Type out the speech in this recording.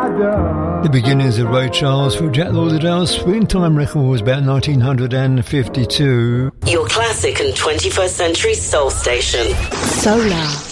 The beginnings of Ray Charles for Jack Lauderdale's Springtime record was about 1952. Your classic and 21st century soul station. Solar.